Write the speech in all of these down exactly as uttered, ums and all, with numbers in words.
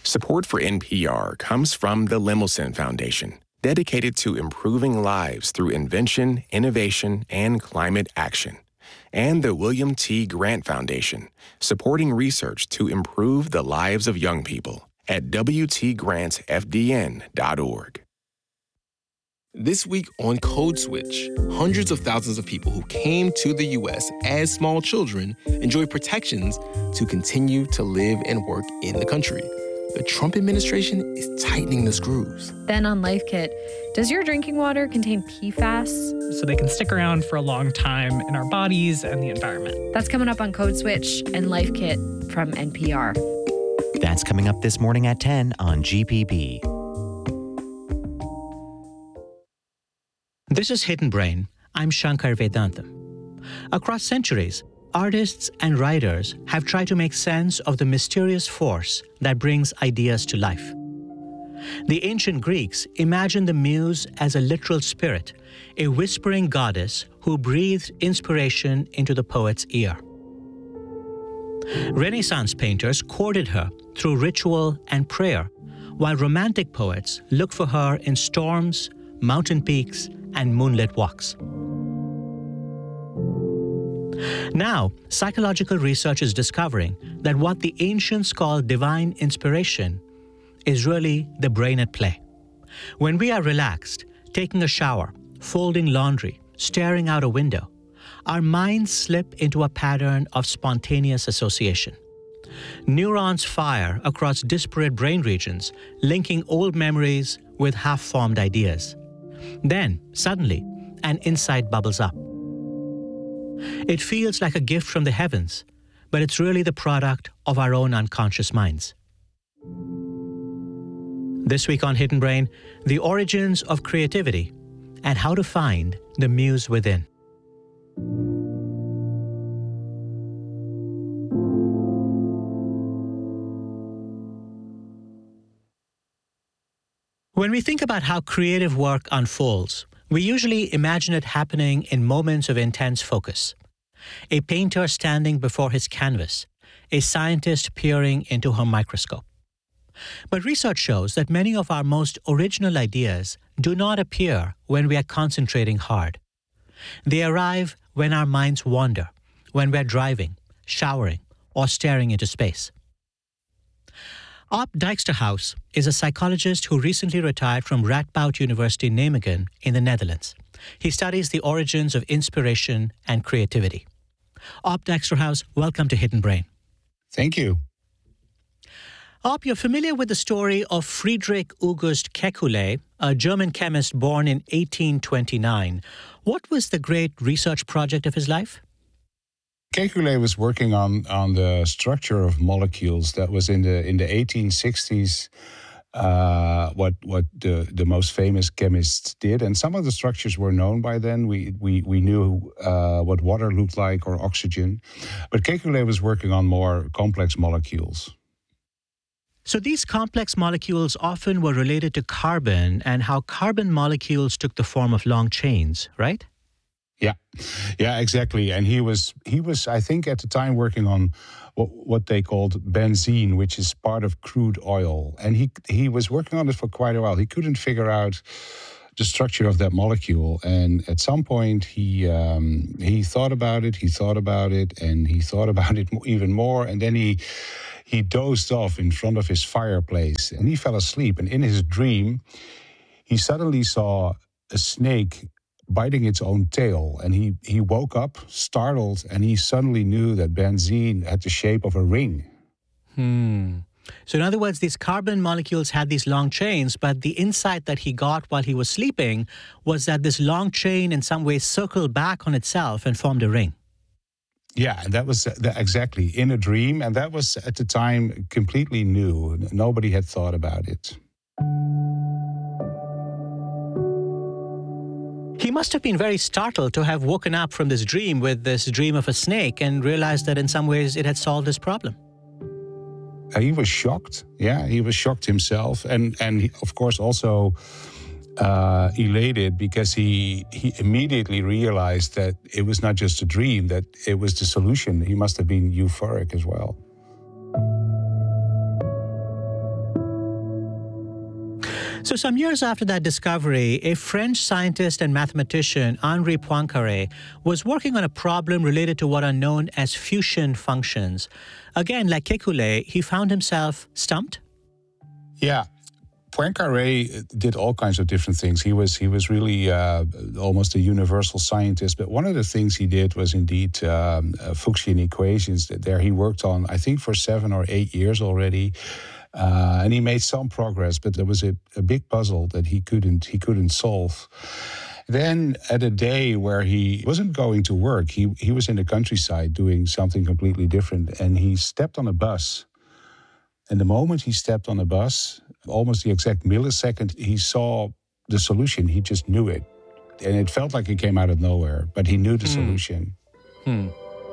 Support for N P R comes from the Lemelson Foundation, dedicated to improving lives through invention, innovation, and climate action, and the William T. Grant Foundation, supporting research to improve the lives of young people at w t grants f d n dot org. This week on Code Switch, hundreds of thousands of people who came to the U S as small children enjoy protections to continue to live and work in the country. The Trump administration is tightening the screws. Then on Life Kit, does your drinking water contain P FAS? So they can stick around for a long time in our bodies and the environment. That's coming up on Code Switch and Life Kit from N P R. That's coming up this morning at ten on G P B. This is Hidden Brain. I'm Shankar Vedantam. Across centuries, artists and writers have tried to make sense of the mysterious force that brings ideas to life. The ancient Greeks imagined the muse as a literal spirit, a whispering goddess who breathed inspiration into the poet's ear. Renaissance painters courted her through ritual and prayer, while romantic poets looked for her in storms, mountain peaks, and moonlit walks. Now, psychological research is discovering that what the ancients called divine inspiration is really the brain at play. When we are relaxed, taking a shower, folding laundry, staring out a window, our minds slip into a pattern of spontaneous association. Neurons fire across disparate brain regions, linking old memories with half-formed ideas. Then, suddenly, an insight bubbles up. It feels like a gift from the heavens, but it's really the product of our own unconscious minds. This week on Hidden Brain, the origins of creativity and how to find the muse within. When we think about how creative work unfolds, we usually imagine it happening in moments of intense focus. A painter standing before his canvas, a scientist peering into her microscope. But research shows that many of our most original ideas do not appear when we are concentrating hard. They arrive when our minds wander, when we're driving, showering, or staring into space. Op Dijksterhuis is a psychologist who recently retired from Radboud University Nijmegen in the Netherlands. He studies the origins of inspiration and creativity. Op Dijksterhuis, welcome to Hidden Brain. Thank you. Op, you're familiar with the story of Friedrich August Kekulé, a German chemist born in eighteen twenty-nine. What was the great research project of his life? Kekulé was working on, on the structure of molecules. That was in the in the eighteen sixties. Uh, what what the, the most famous chemists did, and some of the structures were known by then. We we we knew uh, what water looked like or oxygen, but Kekulé was working on more complex molecules. So these complex molecules often were related to carbon, and how carbon molecules took the form of long chains, right? Yeah, yeah, exactly. And he was, he was, I think, at the time working on what, what they called benzene, which is part of crude oil. And he he was working on it for quite a while. He couldn't figure out the structure of that molecule. And at some point, he um, he thought about it. He thought about it, and he thought about it even more. And then he he dozed off in front of his fireplace, and he fell asleep. And in his dream, he suddenly saw a snake biting its own tail, and he, he woke up startled, and he suddenly knew that benzene had the shape of a ring. Hmm. So in other words, these carbon molecules had these long chains, but the insight that he got while he was sleeping was that this long chain in some way circled back on itself and formed a ring. Yeah, and that was that exactly in a dream, and that was at the time completely new. Nobody had thought about it. He must have been very startled to have woken up from this dream with this dream of a snake and realized that in some ways it had solved his problem. Uh, he was shocked. Yeah, he was shocked himself. And, and he, of course, also uh, elated because he, he immediately realized that it was not just a dream, that it was the solution. He must have been euphoric as well. So some years after that discovery, a French scientist and mathematician, Henri Poincaré, was working on a problem related to what are known as fusion functions. Again, like Kekulé, he found himself stumped. Yeah. Poincaré did all kinds of different things. He was he was really uh, almost a universal scientist. But one of the things he did was indeed um, uh, Fuchsian equations. There he worked on, I think, for seven or eight years already. Uh, and he made some progress, but there was a, a big puzzle that he couldn't he couldn't solve. Then at a day where he wasn't going to work, he, he was in the countryside doing something completely different, and he stepped on a bus. And the moment he stepped on a bus, almost the exact millisecond he saw the solution, he just knew it. And it felt like it came out of nowhere, but he knew the hmm. solution. Hmm.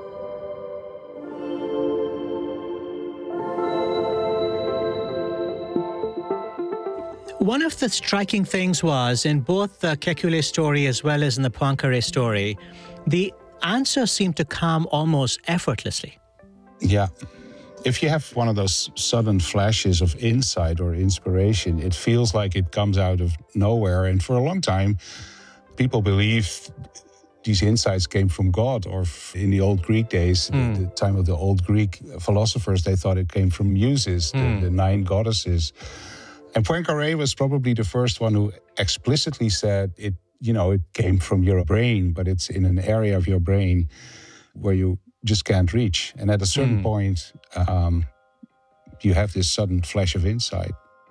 One of the striking things was, in both the Kekulé story as well as in the Poincaré story, the answer seemed to come almost effortlessly. Yeah. If you have one of those sudden flashes of insight or inspiration, it feels like it comes out of nowhere. And for a long time, people believe these insights came from God, or in the old Greek days, mm. the, the time of the old Greek philosophers, they thought it came from muses, mm. the, the nine goddesses. And Poincaré was probably the first one who explicitly said it, you know, it came from your brain, but it's in an area of your brain where you just can't reach. And at a certain mm. point, um, you have this sudden flash of insight.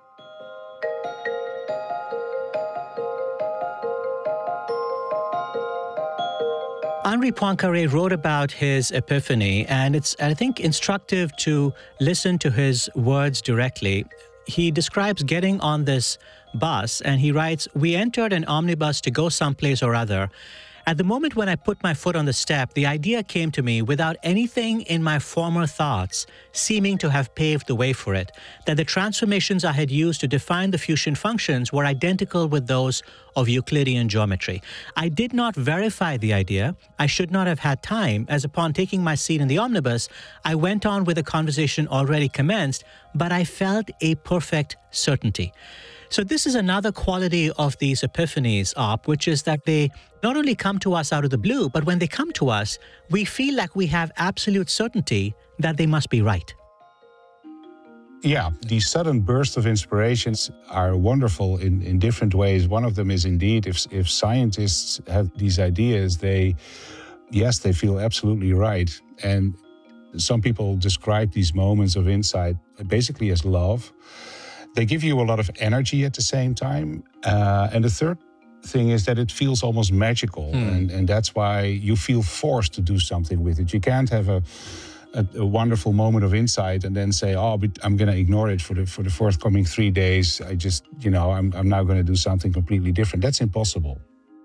Henri Poincaré wrote about his epiphany, and it's, I think, instructive to listen to his words directly. He describes getting on this bus, and he writes, "We entered an omnibus to go someplace or other. At the moment when I put my foot on the step, the idea came to me without anything in my former thoughts seeming to have paved the way for it, that the transformations I had used to define the fusion functions were identical with those of Euclidean geometry. I did not verify the idea. I should not have had time, as upon taking my seat in the omnibus, I went on with a conversation already commenced, but I felt a perfect certainty." So this is another quality of these epiphanies, Op, which is that they not only come to us out of the blue, but when they come to us, we feel like we have absolute certainty that they must be right. Yeah, these sudden bursts of inspirations are wonderful in, in different ways. One of them is indeed, if, if scientists have these ideas, they, yes, they feel absolutely right. And some people describe these moments of insight basically as love. They give you a lot of energy at the same time. Uh, and the third thing is that it feels almost magical. Mm. And, and that's why you feel forced to do something with it. You can't have a, a, a wonderful moment of insight and then say, oh, but I'm going to ignore it for the for the forthcoming three days. I just, you know, I'm, I'm now going to do something completely different. That's impossible.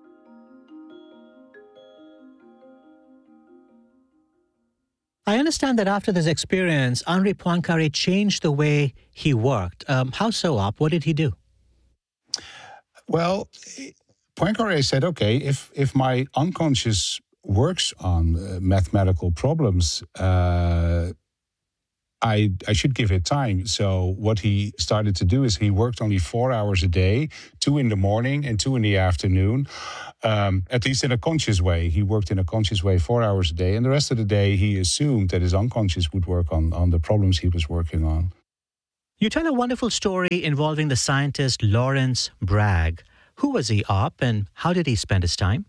I understand that after this experience, Henri Poincaré changed the way he worked. Um, how so, Op? What did he do? Well, Poincaré said, okay, if, if my unconscious works on uh, mathematical problems, uh, I, I should give it time. So what he started to do is he worked only four hours a day, two in the morning and two in the afternoon, um, at least in a conscious way. He worked in a conscious way four hours a day. And the rest of the day, he assumed that his unconscious would work on, on the problems he was working on. You tell a wonderful story involving the scientist Lawrence Bragg. Who was he, Op, and how did he spend his time?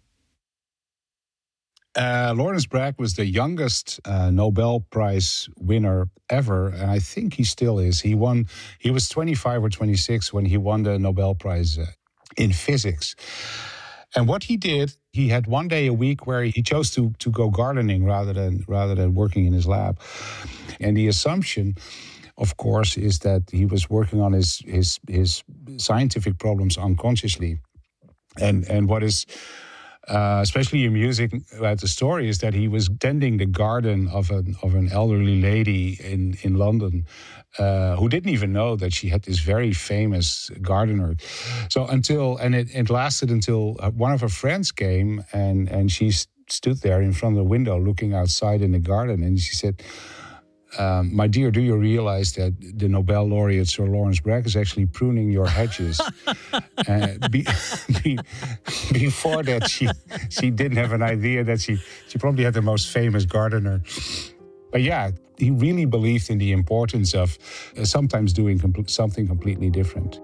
Uh, Lawrence Bragg was the youngest uh, Nobel Prize winner ever, and I think he still is. He won. He was twenty-five or twenty-six when he won the Nobel Prize uh, in physics. And what he did, he had one day a week where he chose to to go gardening rather than rather than working in his lab. And the assumption, of course, is that he was working on his his his scientific problems unconsciously. And and what is Uh, especially amusing about the story is that he was tending the garden of an of an elderly lady in in London uh, who didn't even know that she had this very famous gardener. So until and it, it lasted until one of her friends came and and she st- stood there in front of the window looking outside in the garden, and she said, um, my dear, do you realize that the Nobel laureate Sir Lawrence Bragg is actually pruning your hedges? uh, be, be, before that, she she didn't have an idea that she, she probably had the most famous gardener. But yeah, he really believed in the importance of uh, sometimes doing com- something completely different.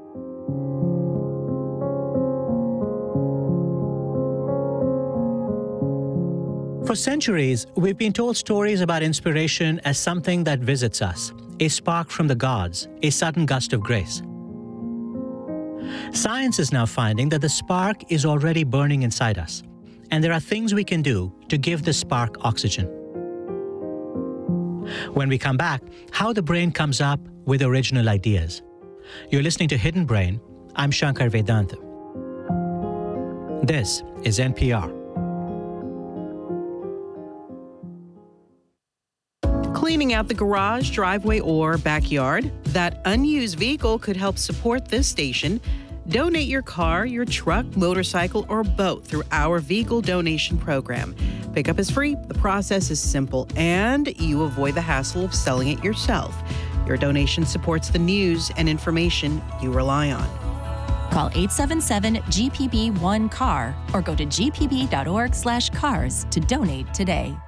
For centuries, we've been told stories about inspiration as something that visits us, a spark from the gods, a sudden gust of grace. Science is now finding that the spark is already burning inside us, and there are things we can do to give the spark oxygen. When we come back, how the brain comes up with original ideas. You're listening to Hidden Brain. I'm Shankar Vedantam. This is N P R. Cleaning out the garage, driveway, or backyard? That unused vehicle could help support this station. Donate your car, your truck, motorcycle, or boat through our vehicle donation program. Pickup is free, the process is simple, and you avoid the hassle of selling it yourself. Your donation supports the news and information you rely on. Call eight seven seven G P B one C A R or go to g p b dot org slash cars to donate today.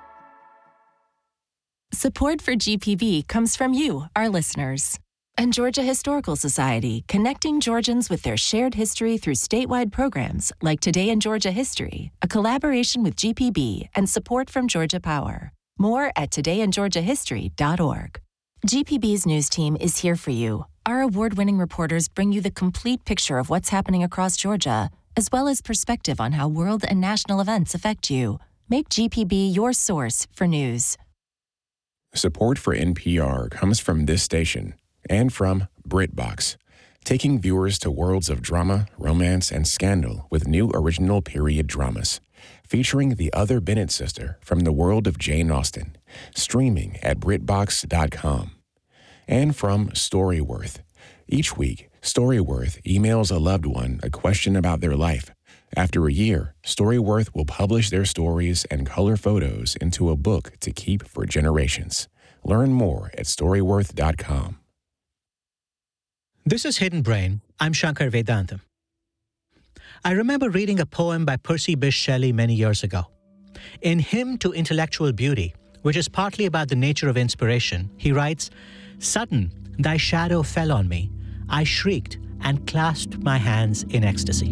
Support for G P B comes from you, our listeners. And Georgia Historical Society, connecting Georgians with their shared history through statewide programs like Today in Georgia History, a collaboration with G P B and support from Georgia Power. More at today in georgia history dot org. G P B's news team is here for you. Our award-winning reporters bring you the complete picture of what's happening across Georgia, as well as perspective on how world and national events affect you. Make G P B your source for news. Support for N P R comes from this station and from BritBox, taking viewers to worlds of drama, romance, and scandal with new original period dramas, featuring the other Bennett sister from the world of Jane Austen, streaming at brit box dot com. And from Storyworth. Each week, Storyworth emails a loved one a question about their life. After a year, Storyworth will publish their stories and color photos into a book to keep for generations. Learn more at storyworth dot com. This is Hidden Brain. I'm Shankar Vedantam. I remember reading a poem by Percy Bysshe Shelley many years ago. In Hymn to Intellectual Beauty, which is partly about the nature of inspiration, he writes, "Sudden, thy shadow fell on me. I shrieked and clasped my hands in ecstasy."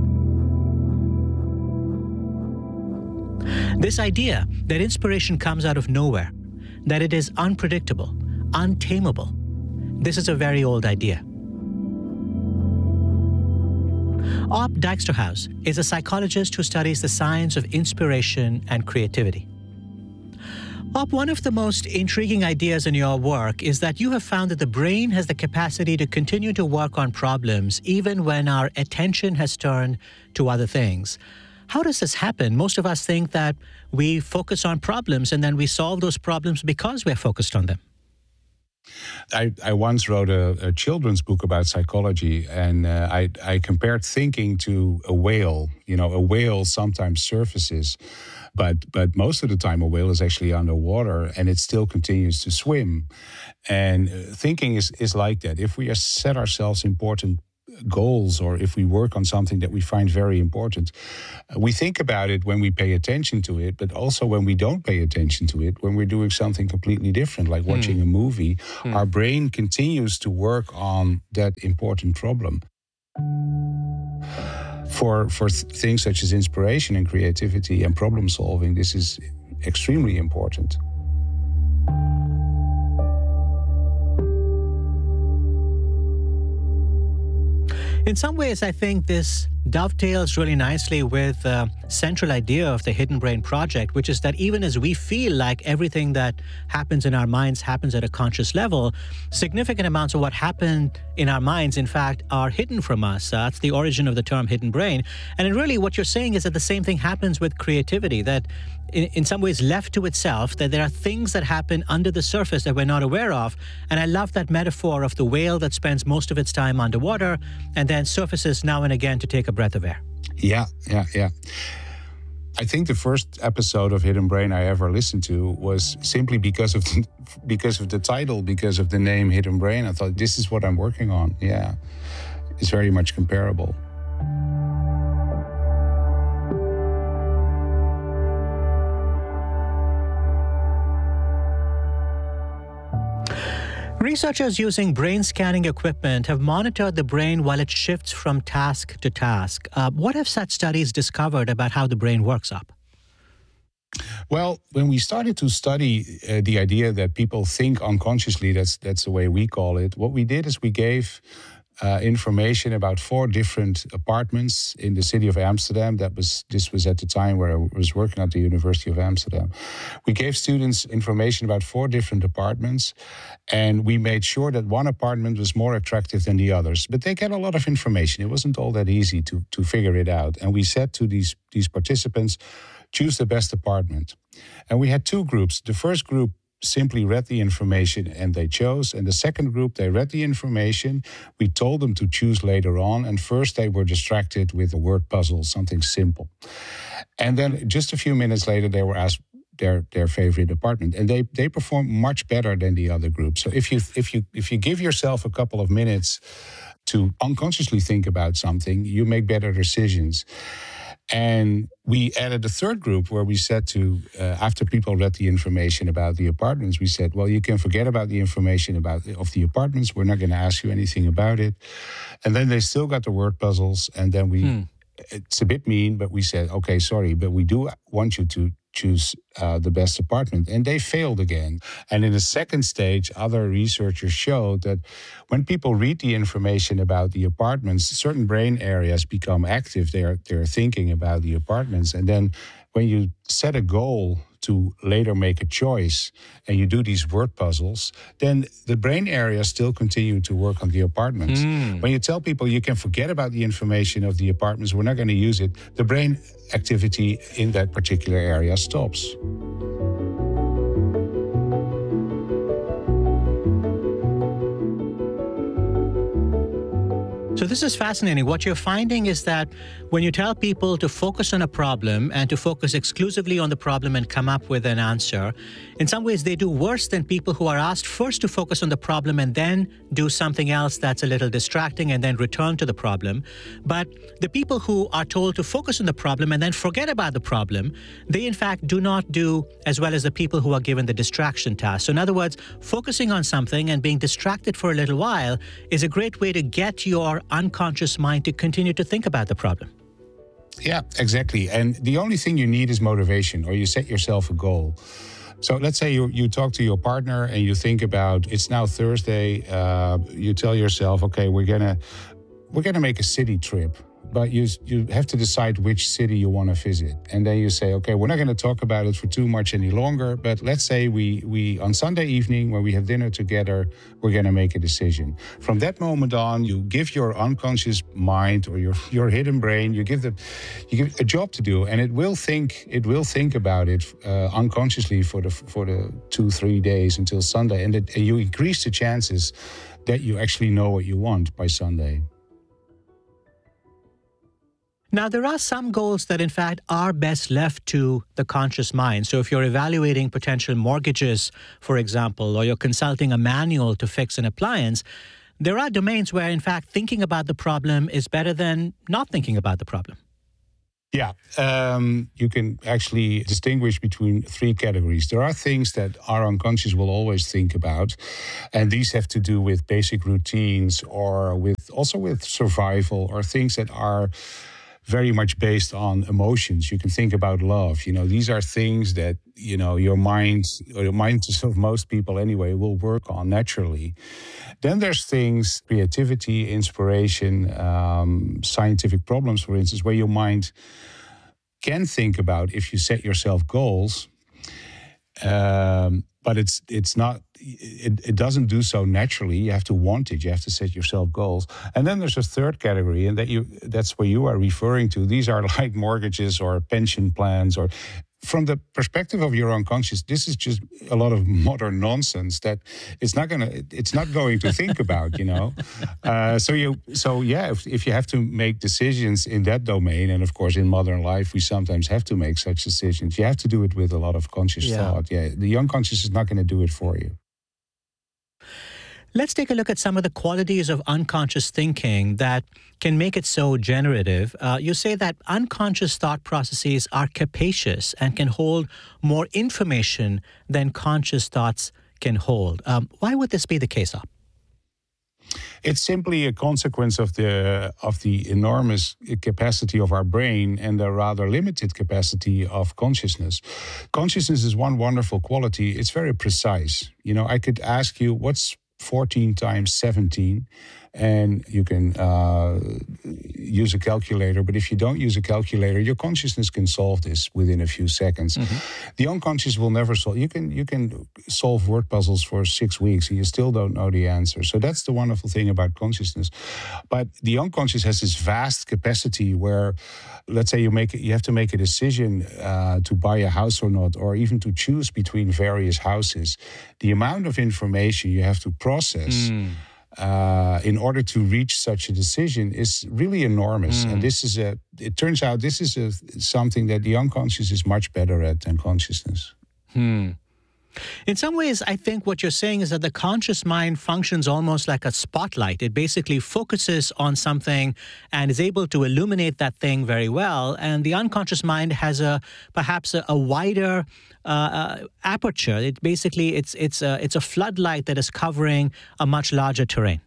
This idea that inspiration comes out of nowhere, that it is unpredictable, untamable, this is a very old idea. Op Dijksterhuis is a psychologist who studies the science of inspiration and creativity. Op, one of the most intriguing ideas in your work is that you have found that the brain has the capacity to continue to work on problems even when our attention has turned to other things. How does this happen? Most of us think that we focus on problems and then we solve those problems because we're focused on them. I, I once wrote a, a children's book about psychology, and uh, I, I compared thinking to a whale. You know, a whale sometimes surfaces, but but most of the time a whale is actually underwater, and it still continues to swim. And uh, thinking is, is like that. If we set ourselves important goals, or if we work on something that we find very important, we think about it when we pay attention to it, but also when we don't pay attention to it, when we're doing something completely different, like watching mm. a movie, mm. our brain continues to work on that important problem. For, for th- things such as inspiration and creativity and problem solving, this is extremely important. In some ways, I think this dovetails really nicely with the central idea of the Hidden Brain Project, which is that even as we feel like everything that happens in our minds happens at a conscious level, significant amounts of what happened in our minds, in fact, are hidden from us. Uh, that's the origin of the term hidden brain. And really what you're saying is that the same thing happens with creativity, that in, in some ways left to itself, that there are things that happen under the surface that we're not aware of. And I love that metaphor of the whale that spends most of its time underwater and then surfaces now and again to take a breath of air. Yeah, yeah, yeah. I think the first episode of Hidden Brain I ever listened to was simply because of the, because of the title, because of the name Hidden Brain. I thought, this is what I'm working on. Yeah, it's very much comparable. Researchers using brain scanning equipment have monitored the brain while it shifts from task to task. Uh, what have such studies discovered about how the brain works up? Well, when we started to study uh, the idea that people think unconsciously, that's that's the way we call it, what we did is we gave uh, information about four different apartments in the city of Amsterdam. That was this was at the time where I was working at the University of Amsterdam. We gave students information about four different apartments, and we made sure that one apartment was more attractive than the others. But they get a lot of information. It wasn't all that easy to to figure it out. And we said to these these participants, choose the best apartment. And we had two groups. The first group simply read the information and they chose. And the second group, they read the information. We told them to choose later on. And first they were distracted with a word puzzle, something simple. And then just a few minutes later, they were asked their their favorite apartment. And they they performed much better than the other group. So if you if you if you give yourself a couple of minutes to unconsciously think about something, you make better decisions. And we added a third group where we said to, uh, after people read the information about the apartments, we said, well, you can forget about the information about of the apartments. We're not going to ask you anything about it. And then they still got the word puzzles. And then we, hmm. it's a bit mean, but we said, okay, sorry, but we do want you to choose uh, the best apartment. And they failed again. And in the second stage, other researchers showed that when people read the information about the apartments, certain brain areas become active. They're, they're thinking about the apartments. And then when you set a goal to later make a choice and you do these word puzzles, then the brain areas still continue to work on the apartments. Mm. When you tell people you can forget about the information of the apartments, we're not going to use it, the brain activity in that particular area stops. So this is fascinating. What you're finding is that when you tell people to focus on a problem and to focus exclusively on the problem and come up with an answer, in some ways they do worse than people who are asked first to focus on the problem and then do something else that's a little distracting and then return to the problem. But the people who are told to focus on the problem and then forget about the problem, they in fact do not do as well as the people who are given the distraction task. So in other words, focusing on something and being distracted for a little while is a great way to get your unconscious mind to continue to think about the problem. Yeah, exactly. And the only thing you need is motivation, or you set yourself a goal. So let's say you, you talk to your partner and you think about, it's now Thursday, uh, you tell yourself, okay, we're gonna we're gonna make a city trip. But you you have to decide which city you want to visit. And then you say, okay, we're not going to talk about it for too much any longer. But let's say we, we on Sunday evening, when we have dinner together, we're going to make a decision. From that moment on, you give your unconscious mind or your, your hidden brain, you give, the, you give a job to do. And it will think it will think about it uh, unconsciously for the, for the two, three days until Sunday. And, it, and you increase the chances that you actually know what you want by Sunday. Now, there are some goals that, in fact, are best left to the conscious mind. So if you're evaluating potential mortgages, for example, or you're consulting a manual to fix an appliance, there are domains where, in fact, thinking about the problem is better than not thinking about the problem. Yeah, um, you can actually distinguish between three categories. There are things that our unconscious will always think about, and these have to do with basic routines or with also with survival or things that are very much based on emotions. You can think about love. You know, these are things that, you know, your mind, or the minds of most people anyway, will work on naturally. Then there's things, creativity, inspiration, um, scientific problems, for instance, where your mind can think about if you set yourself goals. Um, but it's it's not, it, it doesn't do so naturally. You have to want it. You have to set yourself goals. And then there's a third category, and that you that's where you are referring to. These are like mortgages or pension plans or from the perspective of your unconscious, this is just a lot of modern nonsense that it's not gonna, it's not going to think about, you know. Uh, so you, so yeah, if, if you have to make decisions in that domain, and of course in modern life we sometimes have to make such decisions, you have to do it with a lot of conscious Yeah. thought. Yeah, the unconscious is not going to do it for you. Let's take a look at some of the qualities of unconscious thinking that can make it so generative. Uh, you say that unconscious thought processes are capacious and can hold more information than conscious thoughts can hold. Um, why would this be the case, Op? It's simply a consequence of the of the enormous capacity of our brain and the rather limited capacity of consciousness. Consciousness is one wonderful quality. It's very precise. You know, I could ask you, what's fourteen times seventeen, and you can uh, use a calculator. But if you don't use a calculator, your consciousness can solve this within a few seconds. Mm-hmm. The unconscious will never solve. You can you can solve word puzzles for six weeks and you still don't know the answer. So that's the wonderful thing about consciousness. But the unconscious has this vast capacity where, let's say you make you have to make a decision uh, to buy a house or not, or even to choose between various houses. The amount of information you have to process mm. uh, in order to reach such a decision is really enormous. Mm. And this is a. It turns out this is a, something that the unconscious is much better at than consciousness. Hmm. In some ways, I think what you're saying is that the conscious mind functions almost like a spotlight. It basically focuses on something and is able to illuminate that thing very well. And the unconscious mind has a perhaps a, a wider uh, uh, aperture. It basically it's it's a, it's a floodlight that is covering a much larger terrain.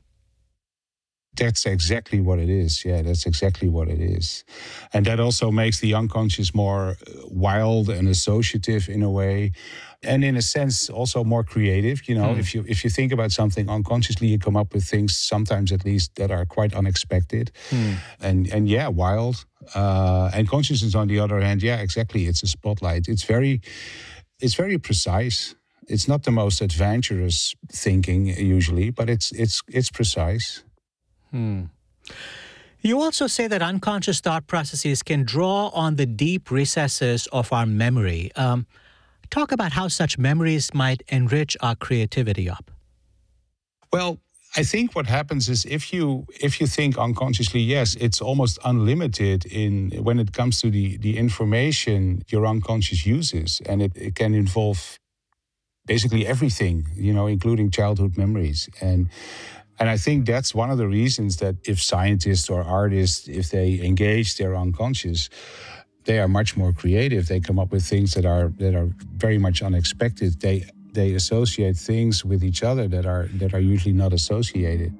That's exactly what it is. Yeah, that's exactly what it is. And that also makes the unconscious more wild and associative in a way. And in a sense, also more creative. You know, mm. if you if you think about something unconsciously, you come up with things, sometimes at least, that are quite unexpected. Mm. And and yeah, wild. Uh, and consciousness, on the other hand, yeah, exactly. It's a spotlight. It's very, it's very precise. It's not the most adventurous thinking usually, but it's it's it's precise. Hmm. You also say that unconscious thought processes can draw on the deep recesses of our memory. Um, talk about how such memories might enrich our creativity, Up. Well, I think what happens is if you if you think unconsciously, yes, it's almost unlimited in when it comes to the, the information your unconscious uses, and it, it can involve basically everything, you know, including childhood memories. And And I think that's one of the reasons that if scientists or artists, if they engage their unconscious, they are much more creative. They come up with things that are that are very much unexpected. They they associate things with each other that are that are usually not associated.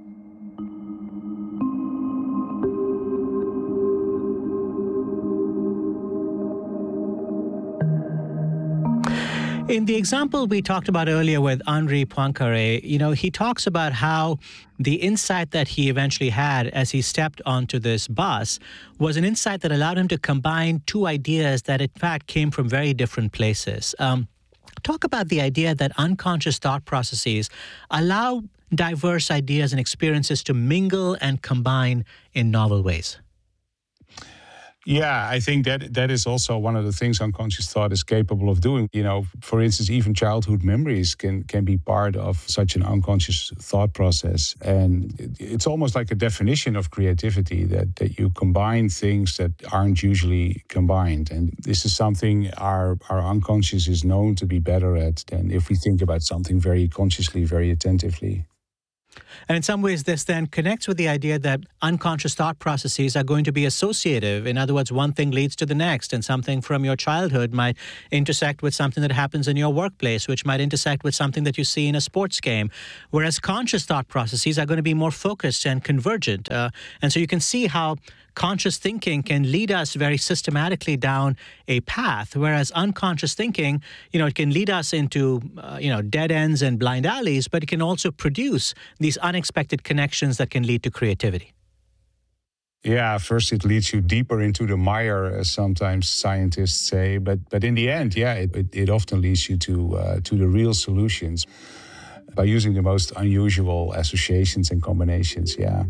In the example we talked about earlier with Henri Poincaré, you know, he talks about how the insight that he eventually had as he stepped onto this bus was an insight that allowed him to combine two ideas that in fact came from very different places. Um, talk about the idea that unconscious thought processes allow diverse ideas and experiences to mingle and combine in novel ways. Yeah, I think that that is also one of the things unconscious thought is capable of doing. You know, for instance, even childhood memories can can be part of such an unconscious thought process. And it's almost like a definition of creativity, that, that you combine things that aren't usually combined. And this is something our, our unconscious is known to be better at than if we think about something very consciously, very attentively. And in some ways, this then connects with the idea that unconscious thought processes are going to be associative. In other words, one thing leads to the next, and something from your childhood might intersect with something that happens in your workplace, which might intersect with something that you see in a sports game. Whereas conscious thought processes are going to be more focused and convergent. Uh, and so you can see how conscious thinking can lead us very systematically down a path, whereas unconscious thinking, you know, it can lead us into, uh, you know, dead ends and blind alleys, but it can also produce these unexpected connections that can lead to creativity. Yeah, first it leads you deeper into the mire, as sometimes scientists say, but but in the end, yeah, it, it, it often leads you to uh, to the real solutions by using the most unusual associations and combinations, yeah.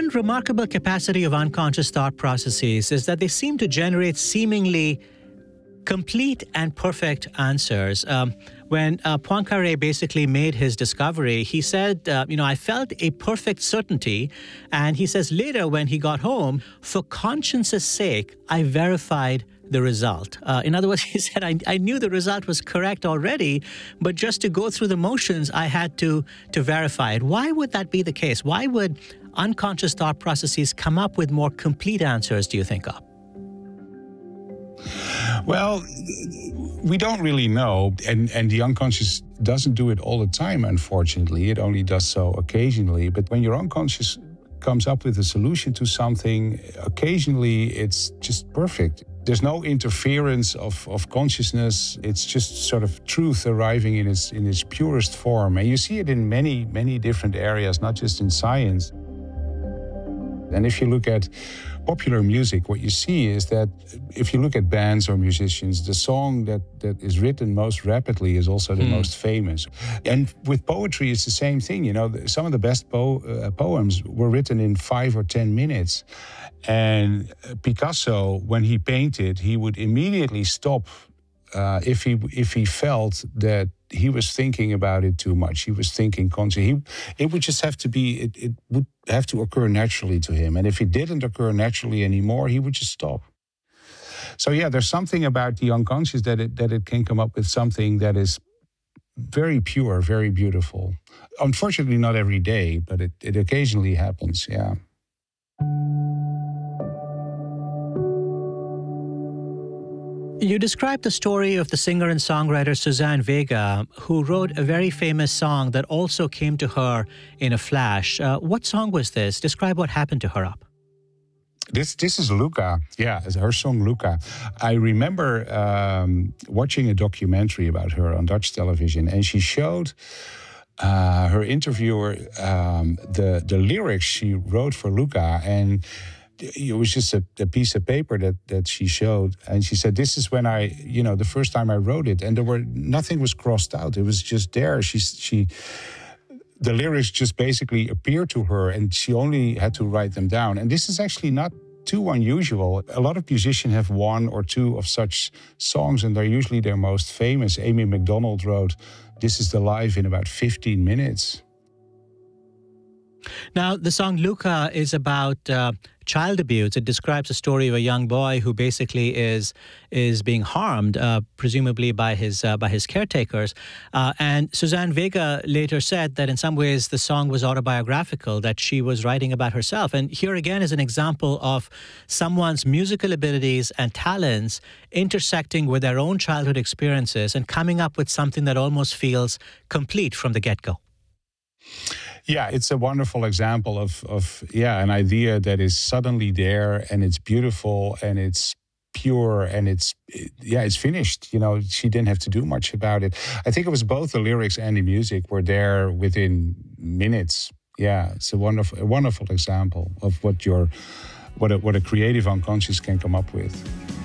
one remarkable capacity of unconscious thought processes is that they seem to generate seemingly complete and perfect answers. Um, when uh, Poincaré basically made his discovery, he said, uh, you know, I felt a perfect certainty. And he says later when he got home, for conscience's sake, I verified the result. Uh, in other words, he said, I, I knew the result was correct already, but just to go through the motions, I had to, to verify it. Why would that be the case? Why would unconscious thought processes come up with more complete answers, do you think, Up? Well, we don't really know, and, and the unconscious doesn't do it all the time, unfortunately. It only does so occasionally. But when your unconscious comes up with a solution to something, occasionally it's just perfect. There's no interference of, of consciousness. It's just sort of truth arriving in its, in its purest form. And you see it in many, many different areas, not just in science. And if you look at popular music, what you see is that if you look at bands or musicians, the song that, that is written most rapidly is also the mm. most famous. And with poetry, it's the same thing. You know, some of the best po- uh, poems were written in five or ten minutes. And Picasso, when he painted, he would immediately stop uh, if he if he felt that he was thinking about it too much. He was thinking constantly. He, it would just have to be, it, it would have to occur naturally to him. And if it didn't occur naturally anymore, he would just stop. So yeah, there's something about the unconscious that it, that it can come up with something that is very pure, very beautiful. Unfortunately, not every day, but it, it occasionally happens, yeah. You described the story of the singer and songwriter Suzanne Vega, who wrote a very famous song that also came to her in a flash. Uh, what song was this? Describe what happened to her, Up. This this is Luca. Yeah, it's her song Luca. I remember um, watching a documentary about her on Dutch television, and she showed uh, her interviewer um, the the lyrics she wrote for Luca, and it was just a, a piece of paper that, that she showed. And she said, this is when I, you know, the first time I wrote it. And there were, nothing was crossed out. It was just there. She, she, the lyrics just basically appeared to her and she only had to write them down. And this is actually not too unusual. A lot of musicians have one or two of such songs and they're usually their most famous. Amy MacDonald wrote, This Is the Life in about fifteen minutes. Now, the song Luca is about uh, child abuse. It describes a story of a young boy who basically is is being harmed, uh, presumably by his uh, by his caretakers. Uh, and Suzanne Vega later said that in some ways the song was autobiographical, that she was writing about herself. And here again is an example of someone's musical abilities and talents intersecting with their own childhood experiences and coming up with something that almost feels complete from the get-go. Yeah, it's a wonderful example of, of, yeah, an idea that is suddenly there and it's beautiful and it's pure and it's, yeah, it's finished. You know, she didn't have to do much about it. I think it was both the lyrics and the music were there within minutes. Yeah, it's a wonderful, a wonderful example of what your, what a, what a creative unconscious can come up with.